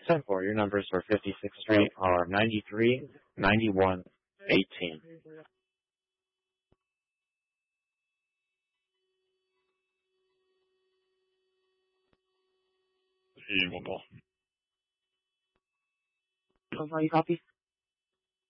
10-4, your numbers for 56th Street are 93, 91, 18. One more. So far, you copy?